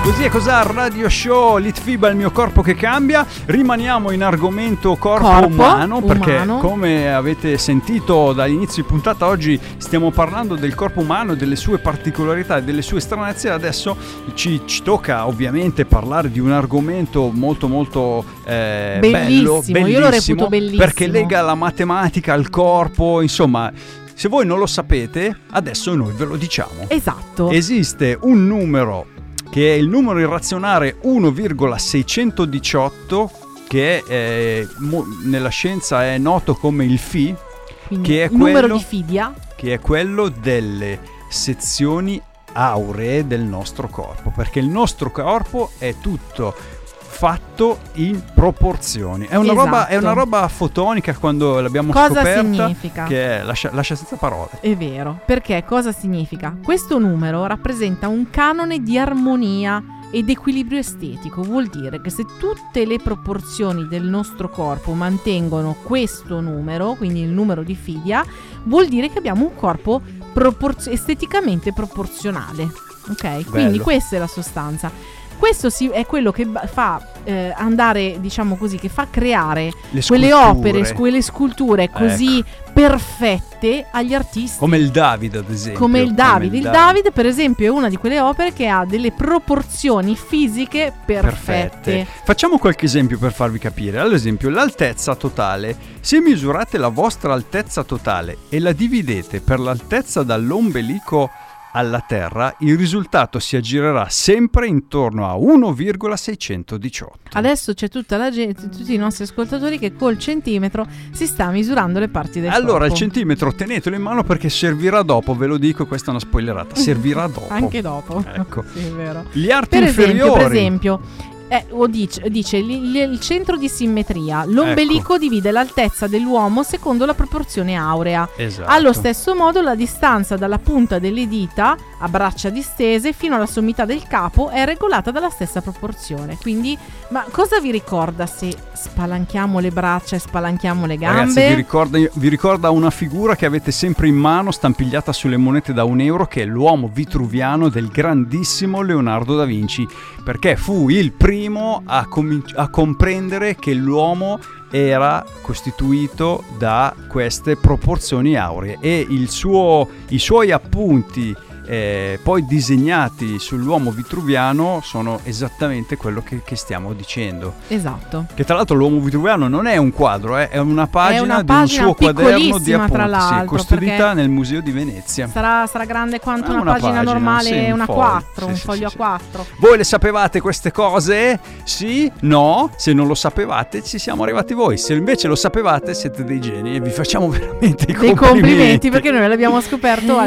Così è cos'ha Radio Show, Litfiba, il mio corpo che cambia. Rimaniamo in argomento corpo umano, perché come avete sentito dall'inizio di puntata, oggi stiamo parlando del corpo umano, delle sue particolarità e delle sue stranezze. Adesso ci tocca ovviamente parlare di un argomento molto bellissimo, io lo reputo bellissimo, perché lega la matematica al corpo, insomma. Se voi non lo sapete, adesso noi ve lo diciamo. Esatto. Esiste un numero che è il numero irrazionale 1,618, che nella scienza è noto come il Φ, che è numero di Fidia, che è quello delle sezioni auree del nostro corpo, perché il nostro corpo è tutto fatto in proporzioni. È una roba fotonica quando l'abbiamo scoperta. Cosa significa? Che lascia senza parole. È vero, perché cosa significa? Questo numero rappresenta un canone di armonia ed equilibrio estetico. Vuol dire che se tutte le proporzioni del nostro corpo mantengono questo numero, quindi il numero di Fidia, vuol dire che abbiamo un corpo esteticamente proporzionale. Ok? Bello. Quindi questa è la sostanza. Questo è quello che fa andare, diciamo così, che fa creare quelle opere, quelle sculture così perfette agli artisti. Come il Davide, ad esempio. Come il Davide. Il Davide, per esempio, è una di quelle opere che ha delle proporzioni fisiche perfette. Facciamo qualche esempio per farvi capire. Ad esempio, l'altezza totale. Se misurate la vostra altezza totale e la dividete per l'altezza dall'ombelico alla Terra, il risultato si aggirerà sempre intorno a 1,618. Adesso c'è tutta la gente, tutti i nostri ascoltatori, che col centimetro si sta misurando le parti del corpo. Allora il centimetro tenetelo in mano, perché servirà dopo, ve lo dico, questa è una spoilerata, servirà dopo. Anche dopo. Ecco. Sì, è vero. Gli arti inferiori. Per esempio dice il centro di simmetria. L'ombelico divide l'altezza dell'uomo secondo la proporzione aurea. Esatto. Allo stesso modo la distanza dalla punta delle dita a braccia distese fino alla sommità del capo è regolata dalla stessa proporzione. Quindi, ma cosa vi ricorda se spalanchiamo le braccia e spalanchiamo le gambe? Ragazzi, vi ricorda una figura che avete sempre in mano, stampigliata sulle monete da €1, che è l'uomo vitruviano del grandissimo Leonardo da Vinci, perché fu il primo a comprendere che l'uomo era costituito da queste proporzioni auree, e i suoi appunti poi disegnati sull'uomo vitruviano sono esattamente quello che stiamo dicendo. Esatto. Che tra l'altro l'uomo vitruviano non è un quadro, è una pagina di un suo quaderno di appunti, tra l'altro, custodita nel Museo di Venezia. Sarà grande quanto una pagina normale, sì, un foglio A4. Voi le sapevate queste cose? Sì? No? Se non lo sapevate, ci siamo arrivati voi. Se invece lo sapevate, siete dei geni e vi facciamo veramente i complimenti, perché noi l'abbiamo scoperto